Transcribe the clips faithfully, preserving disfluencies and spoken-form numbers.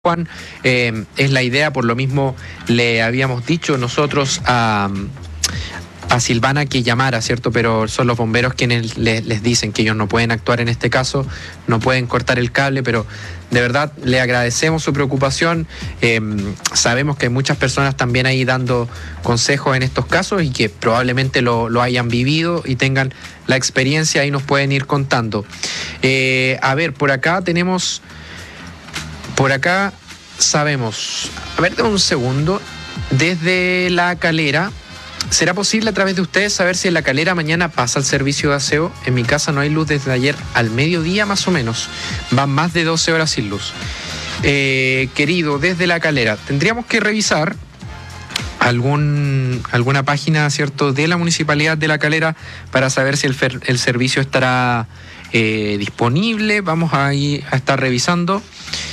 Juan, eh, es la idea, por lo mismo le habíamos dicho nosotros a, a Silvana que llamara, ¿cierto? Pero son los bomberos quienes les, les dicen que ellos no pueden actuar en este caso, no pueden cortar el cable, pero de verdad le agradecemos su preocupación. Eh, sabemos que hay muchas personas también ahí dando consejos en estos casos y que probablemente lo, lo hayan vivido y tengan la experiencia y nos pueden ir contando. Eh, a ver, por acá tenemos... Por acá sabemos, a ver, dame un segundo, desde La Calera, ¿será posible a través de ustedes saber si en La Calera mañana pasa el servicio de aseo? En mi casa no hay luz desde ayer al mediodía más o menos, van más de doce horas sin luz. Eh, querido, desde La Calera, tendríamos que revisar algún, alguna página, ¿cierto?, de la Municipalidad de La Calera para saber si el, fer, el servicio estará eh, disponible. Vamos a, ir a estar revisando.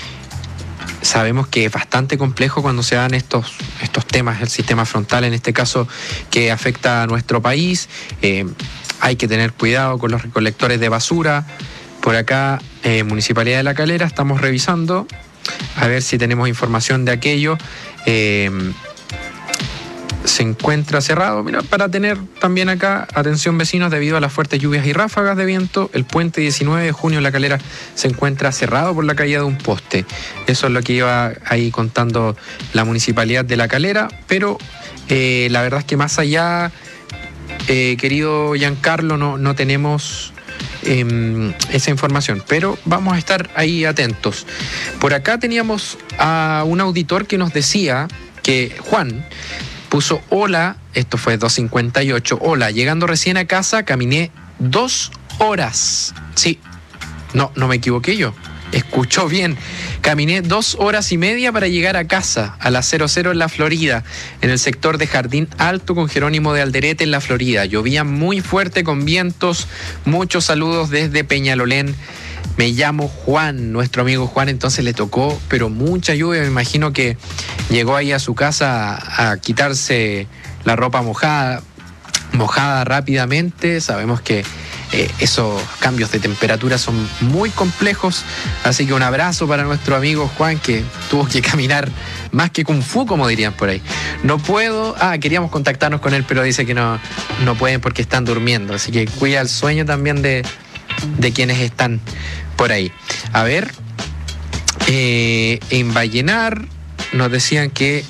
Sabemos que es bastante complejo cuando se dan estos, estos temas, el sistema frontal en este caso, que afecta a nuestro país. Eh, hay que tener cuidado con los recolectores de basura. Por acá, eh, Municipalidad de La Calera, estamos revisando a ver si tenemos información de aquello. Eh, se encuentra cerrado. Mira, para tener también acá, atención vecinos, debido a las fuertes lluvias y ráfagas de viento, el puente diecinueve de junio en La Calera se encuentra cerrado por la caída de un poste. Eso es lo que iba ahí contando la Municipalidad de La Calera, pero eh, la verdad es que más allá, eh, querido Giancarlo, no, no tenemos eh, esa información, pero vamos a estar ahí atentos. Por acá teníamos a un auditor que nos decía que Juan puso hola, esto fue dos cincuenta y ocho, hola, llegando recién a casa caminé dos horas. Sí, no, no me equivoqué yo, escuchó bien. Caminé dos horas y media para llegar a casa, a las cero cero en la Florida, en el sector de Jardín Alto con Jerónimo de Alderete en la Florida. Llovía muy fuerte con vientos. Muchos saludos desde Peñalolén. Me llamo Juan, nuestro amigo Juan, entonces le tocó, pero mucha lluvia. Me imagino que llegó ahí a su casa a, a quitarse la ropa mojada, mojada rápidamente. Sabemos que eh, esos cambios de temperatura son muy complejos, así que un abrazo para nuestro amigo Juan, que tuvo que caminar más que Kung Fu, como dirían por ahí. No puedo, ah, queríamos contactarnos con él, pero dice que no, no pueden porque están durmiendo, así que cuida el sueño también de, de quienes están por ahí. A ver, eh, en Vallenar nos decían que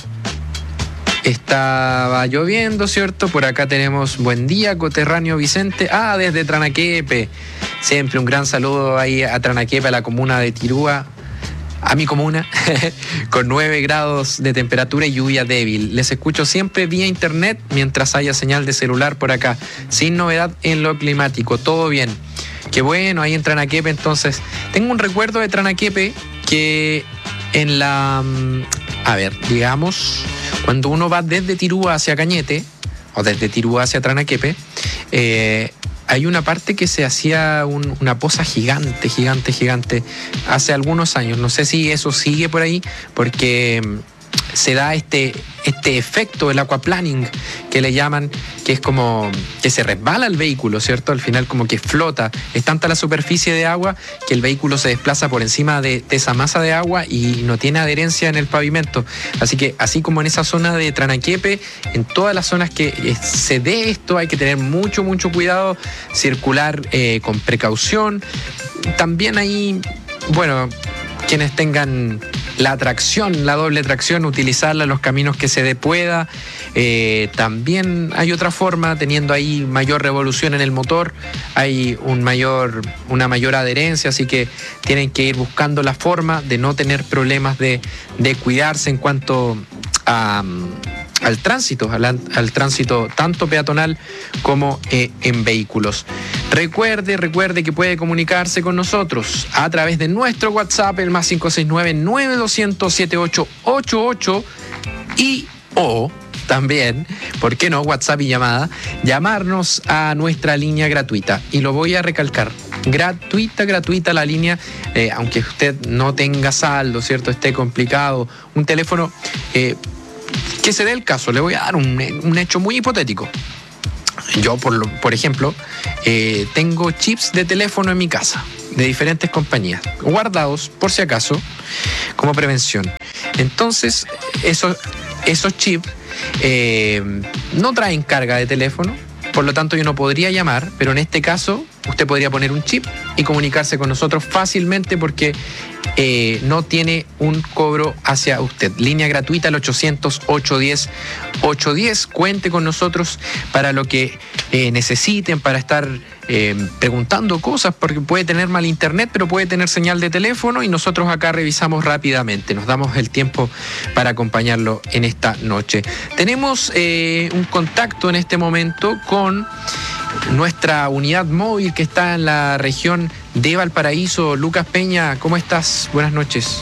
estaba lloviendo, ¿cierto? Por acá tenemos buen día, coterráneo Vicente. Ah, desde Tranaquepe. Siempre un gran saludo ahí a Tranaquepe, a la comuna de Tirúa, a mi comuna, con nueve grados de temperatura y lluvia débil. Les escucho siempre vía internet mientras haya señal de celular por acá. Sin novedad en lo climático, todo bien. Qué bueno, ahí en Tranaquepe entonces. Tengo un recuerdo de Tranaquepe que en la... A ver, digamos, cuando uno va desde Tirúa hacia Cañete, o desde Tirúa hacia Tranaquepe, eh, hay una parte que se hacía un, una poza gigante, gigante, gigante, hace algunos años. No sé si eso sigue por ahí, porque se da este, este efecto, el aquaplaning, que le llaman, que es como que se resbala el vehículo, ¿cierto? Al final como que flota. Es tanta la superficie de agua que el vehículo se desplaza por encima de, de esa masa de agua y no tiene adherencia en el pavimento. Así que, así como en esa zona de Tranaquepe, en todas las zonas que se dé esto hay que tener mucho, mucho cuidado, circular eh, con precaución. También ahí, bueno, quienes tengan la tracción, la doble tracción, utilizarla en los caminos que se dé pueda. Eh, también hay otra forma, teniendo ahí mayor revolución en el motor, hay un mayor, una mayor adherencia, así que tienen que ir buscando la forma de no tener problemas de, de cuidarse en cuanto a... al tránsito, al, al tránsito tanto peatonal como eh, en vehículos. Recuerde, recuerde que puede comunicarse con nosotros a través de nuestro WhatsApp, el más cinco seis nueve, nueve dos cero cero, siete ocho ocho ocho, y o también, ¿por qué no? WhatsApp y llamada, llamarnos a nuestra línea gratuita. Y lo voy a recalcar, gratuita, gratuita la línea, eh, aunque usted no tenga saldo, ¿cierto? Esté complicado, un teléfono... Eh, que se dé el caso, le voy a dar un, un hecho muy hipotético. Yo, por, lo, por ejemplo, eh, tengo chips de teléfono en mi casa, de diferentes compañías, guardados por si acaso, como prevención. Entonces, esos, esos chips eh, no traen carga de teléfono, por lo tanto yo no podría llamar, pero en este caso usted podría poner un chip y comunicarse con nosotros fácilmente porque eh, no tiene un cobro hacia usted. Línea gratuita al ochocientos, ochocientos diez, ochocientos diez. Cuente con nosotros para lo que eh, necesiten, para estar eh, preguntando cosas, porque puede tener mal internet, pero puede tener señal de teléfono y nosotros acá revisamos rápidamente. Nos damos el tiempo para acompañarlo en esta noche. Tenemos eh, un contacto en este momento con nuestra unidad móvil que está en la región de Valparaíso. Lucas Peña, ¿cómo estás? Buenas noches.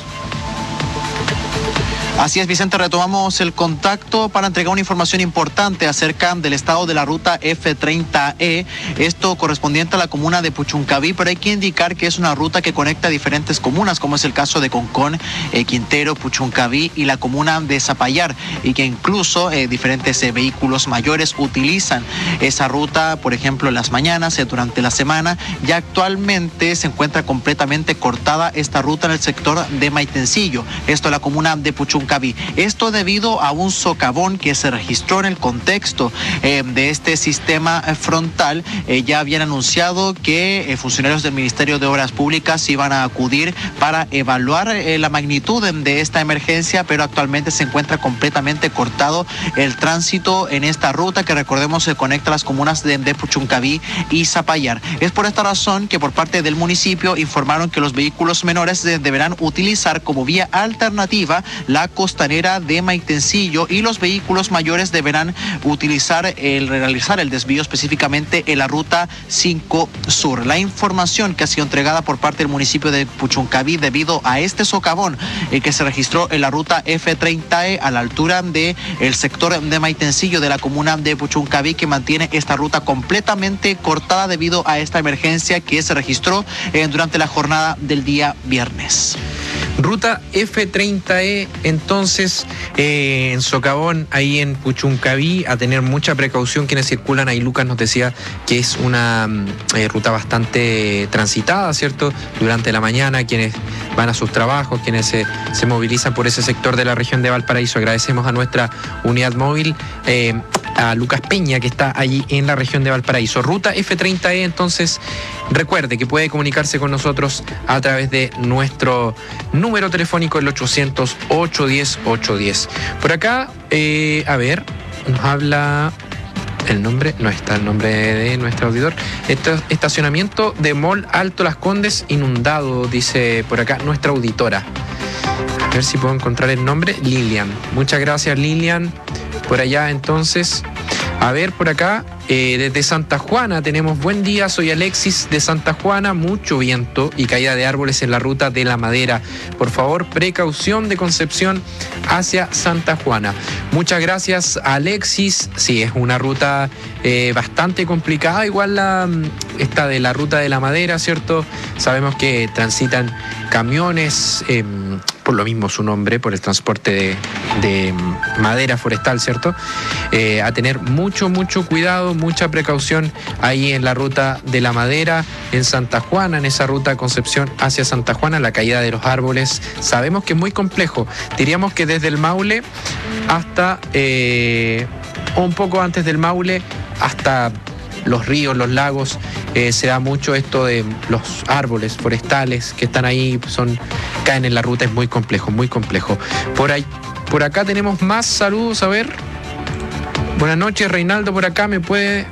Así es, Vicente, retomamos el contacto para entregar una información importante acerca del estado de la ruta F treinta E, esto correspondiente a la comuna de Puchuncaví, pero hay que indicar que es una ruta que conecta diferentes comunas, como es el caso de Concón, eh, Quintero, Puchuncaví y la comuna de Zapallar, y que incluso eh, diferentes eh, vehículos mayores utilizan esa ruta, por ejemplo, en las mañanas, eh, durante la semana, y actualmente se encuentra completamente cortada esta ruta en el sector de Maitencillo, esto en la comuna de Puchuncaví. Esto debido a un socavón que se registró en el contexto eh, de este sistema frontal. Eh, ya habían anunciado que eh, funcionarios del Ministerio de Obras Públicas iban a acudir para evaluar eh, la magnitud de, de esta emergencia, pero actualmente se encuentra completamente cortado el tránsito en esta ruta que, recordemos, se conecta a las comunas de, de Puchuncaví y Zapallar. Es por esta razón que por parte del municipio informaron que los vehículos menores de, deberán utilizar como vía alternativa la costanera de Maitencillo y los vehículos mayores deberán utilizar el realizar el desvío específicamente en la ruta cinco Sur. La información que ha sido entregada por parte del municipio de Puchuncaví debido a este socavón eh, que se registró en la ruta F treinta E a la altura de el sector de Maitencillo de la comuna de Puchuncaví, que mantiene esta ruta completamente cortada debido a esta emergencia que se registró eh, durante la jornada del día viernes. Ruta F treinta E, entonces, eh, en Socavón, ahí en Puchuncaví, a tener mucha precaución quienes circulan. Ahí Lucas nos decía que es una eh, ruta bastante transitada, ¿cierto? Durante la mañana, quienes van a sus trabajos, quienes se, se movilizan por ese sector de la región de Valparaíso. Agradecemos a nuestra unidad móvil, eh, a Lucas Peña, que está allí en la región de Valparaíso. Ruta F treinta E, entonces, recuerde que puede comunicarse con nosotros a través de nuestro número telefónico, el ochocientos, ochocientos diez, ochocientos diez. Por acá, eh, a ver, nos habla el nombre, no está el nombre de nuestro auditor. Este estacionamiento de Mall Alto Las Condes inundado, dice por acá nuestra auditora. A ver si puedo encontrar el nombre. Lilian. Muchas gracias, Lilian. Por allá, entonces. A ver, por acá, eh, desde Santa Juana tenemos buen día, soy Alexis de Santa Juana, mucho viento y caída de árboles en la ruta de La Madera. Por favor, precaución de Concepción hacia Santa Juana. Muchas gracias, Alexis. Sí, es una ruta eh, bastante complicada, igual la esta de la ruta de La Madera, ¿cierto? Sabemos que transitan camiones, eh, por lo mismo su nombre, por el transporte de, de madera forestal, ¿cierto? Eh, a tener mucho, mucho cuidado, mucha precaución ahí en la ruta de La Madera, en Santa Juana, en esa ruta Concepción hacia Santa Juana, la caída de los árboles. Sabemos que es muy complejo. Diríamos que desde el Maule hasta, eh, un poco antes del Maule, hasta los ríos, los lagos, eh, se da mucho esto de los árboles forestales que están ahí, son, caen en la ruta, es muy complejo, muy complejo. Por ahí, por acá tenemos más saludos, a ver. Buenas noches, Reinaldo, por acá me puede.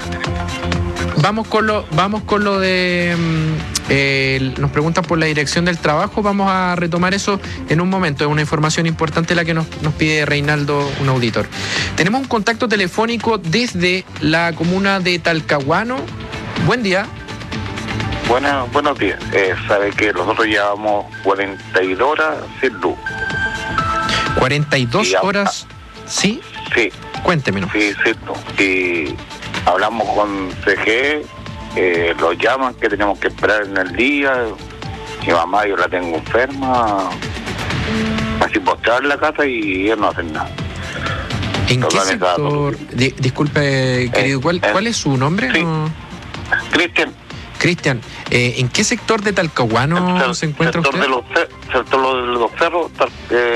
Vamos con lo, vamos con lo de. Eh, nos preguntan por la dirección del trabajo. Vamos a retomar eso en un momento. Es una información importante la que nos, nos pide Reinaldo, un auditor. Tenemos un contacto telefónico desde la comuna de Talcahuano. Buen día. Buena, buenos días. Eh, sabe que nosotros llevamos cuarenta y dos horas sin luz. cuarenta y dos horas, ¿sí? Sí. Cuénteme. Sí, cierto. Y hablamos con C G, eh, los llaman que tenemos que esperar en el día. Mi mamá, yo la tengo enferma, así postrar la casa y ellos no hacen nada. ¿En qué sector? Di- disculpe, querido, ¿cuál, eh, ¿cuál es su nombre? Sí. No. Cristian. Cristian, eh, ¿en qué sector de Talcahuano El se encuentra sector usted? De los, ce- sector de los cerros, tal- eh,